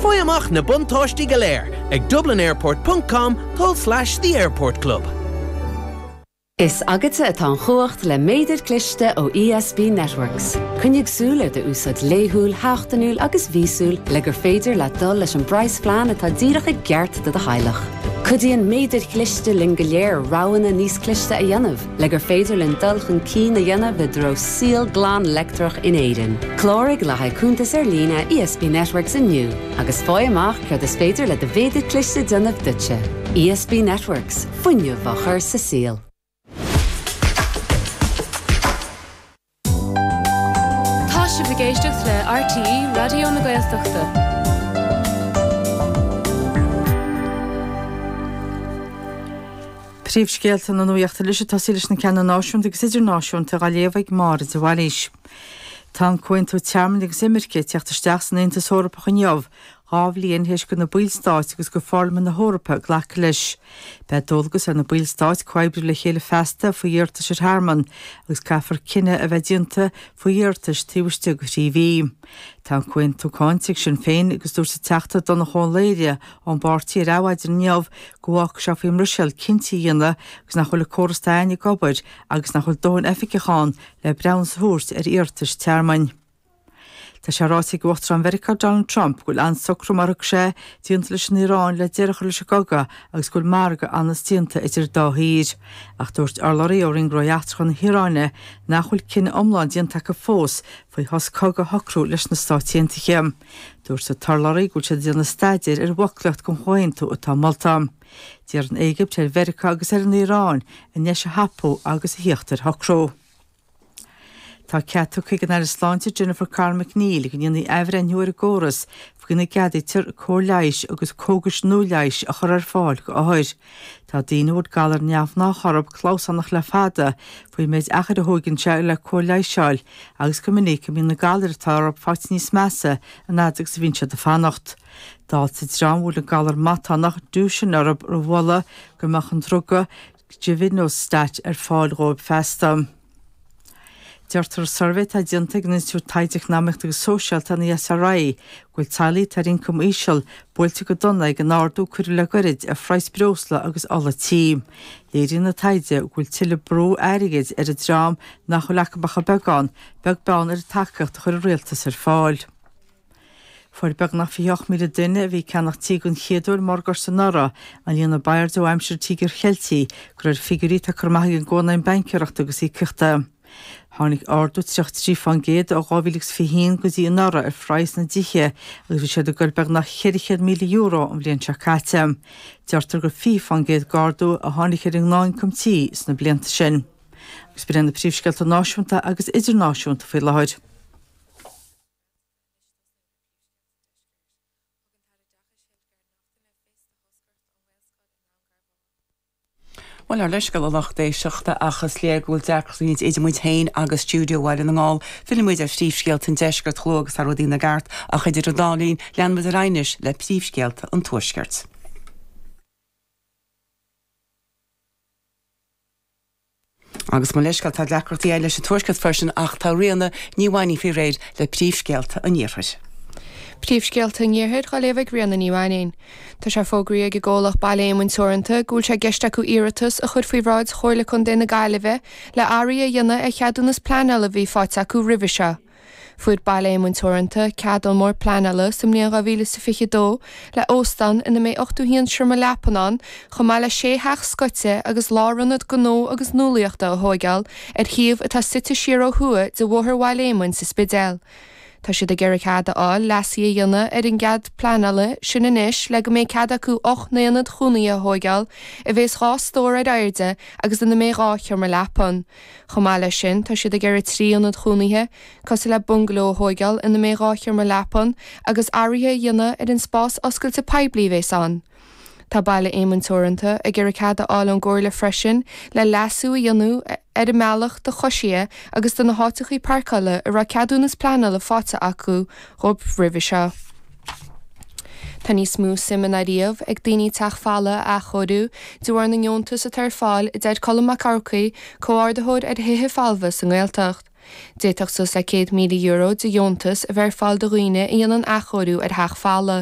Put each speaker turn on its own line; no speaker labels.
Foiamach na buntáistí go léir ag dublinairport.com/the airport club.
Is agate atá chuacht le méidir cliste ó ESB Networks. Cynnig súla de úsad léhúil, háchtanúil agus vísúil le gur féidir le dul leis an brais plan atá díreach ag geart de heilech. Cudíon méidir cliste lin go léir ráhanna níos cliste a dhéanamh, le gur féidir lin dulchan cín a dhéanamh i dro síl glán lectrach in éidean. Clórig le haicúntas lína ESB Networks inniu, agus fóiamach cud is féidir le de bhéidir cliste dionamh dutse. ESB Networks, fuinneamh a chur sa síl.
Begeisteach le RTE Radio na Gaeltachta.
Príomhscéalta na nuachta leis tá sílis na ceanna náisiúnta agus idir náisiúnta a léomhaigh mar a bhhailís. Tá cuintú tearman agus imirce teachtasteach san Aontas Eorpach an neamh, Líon héis go na bílstáit agus go fáilme na Eorpa ghlacha leis. Be dulgus ar na bílstáit cuaibrí le chéile festa faoi dheartas ar Harman agus caithfar cinenne a bheith dionta faoi dheartas tíbhaiste go TV. Tá cuintú cáintigh sin féin agus dúir sa teachta don na háléire an bartíí ráhaidir neamh gohaach se faoim Ruisiil cinnti dhéanana agus nach chuil córastáin i gobaid agus nach chuil dóin efficáin le Browns Húrt ar dheartas tearmain. Tá sé rásaí go bhachtar an Mheiceá Donald Trump goil an socrú marach sé tíonta leis an Iorán le deireach leis a gaga agus goil marga anas tíonta idir dá híd. Ach dúirt arlairí ó ring roiachtrach na Híoráine nach chuil cinenne omláin dionta go fós faoi thos coga hocrú leis na stáitiantaige. Dúirt sa tarlairí goil sé díonna staidir ar bhaclacht go háintú atá Malta. Díar an Éigipt ar Mheiceá agus ar an Iorán i neis a hapó agus a hiochttar hocrú. Tá ceatú chuig an Sláinte Jennifer Carl McNeil go dtíanaí éibhre an nuair agóras faoina geadaí tir cóirleis agus cógus nóleis a chur ar fáil go áir. Tá daoineúd galar neamh ná chorab chlásannach le fada faoi méid achar a thugann se le cóirleiseáil agus go minic bhí na galar atárab fáit níos measa an nádaach sa bhíonn se de fannacht. Dá sa drámhúil na galar matánach dúsin arab ar bhla go meach an truga de bhí stat ar fáil róib festam. Deirtar survey tá dionta gan Institút Taideach Námeachta agus Sóisialta na SRI goil talí tar income íseal buailte go donna ag an ardú cuireadh le gorid a phrais breosla agus alla tí. Léiríonn na taide goil tuile brú airigid ar a drám nach chu lecha beagán beag bán ar a tacacht chuir réaltas ar fáil. Fáil beag nach fioch míle duine bhí cenach tígann chéadúir margar san nara an líonna bair do aimsir tígur cheiltí gur ar figuríta chumaitheach an gcónaim banceacht agus í cuchta. Tháinig ardú trí fan géad a gábhílegs fihín go dtí an nara ar phrais na dithe agus bhí siad a goil beag nach 100 milliún euro an bblion se caite. Deirtar go fí fan géad gardú a tháinig ar an 9 comtí sna blianta sin. Agus bíonn na príomhscéalta náisiúnta agus idirnáisiúnta faoi láthir.
Well ar leis go lechta seachta achas léagúil deachríns idir muid hain agus stúdiohhail an ngáil filmmuid ar príomhscéalta an deisgurt chlógus ar rodí na gart a chuidir a dálín leanmuid a reinis le príomhscéalta an tuaisceart. Agus má leiscail tá lecrachtaí eile leis an tuaisceart fersin ach tá rianna níomhainní fí réid le príomhscéalta an níorthais.
Príomhscéalta níorthaid go léamh rianna níomhaín. Tá sé fógraí ag ggólach bailléimún soiranta gúil sé geiste acu iiritas a chud faoi ráid chóirla chun déna gaiileh le airí a dhéanana a cheadúnas pleanala bhí fáte acu ribhise. Fuair bailléimún soiranta ceadal mór pleanala sa mbliain 2022 le óstan ina mé 8 híonn siirme lepanán chumá le 6 scoite agus lárannad go nó agus núlaíochta a thógáil ar thiomh atá site siar ó thua de bhthar bailléimún sa spidéal. Tá siad a ggéir ceada áil lesaí a dhéanana ar an gcead pleanala sin inis le go mé cead acu 8 néanad chúnaí a thógáil a bhés rá stóir airde agus ina mé ráithir mar lepan. Chomá lei sin tá siad a ggéir 300 chúnaithe cos le bungaló a thógáil ina mé ráithir mar lepan agus airithe dhéanana ar an spás oscailte Peibli bhés an. Tá baile éimeantóireanta a ggéir ceada áil an ggóir le freisin le leasú a dionú ar a meallach de choisié agus do na háitichaí parcala a ra ceadúnas pleanala fáte acu rob ribhise. Tá níos mú simimaríomh ag daoine teachfála a chodú dúar na niontas a tar fáil i d colm macarcaí comhardathóid ar hithe fáilbhas an Gaeltacht. Déiteach sus le €100 milliún de niontas a bheith fáil do roine í an achorú ar theachfála.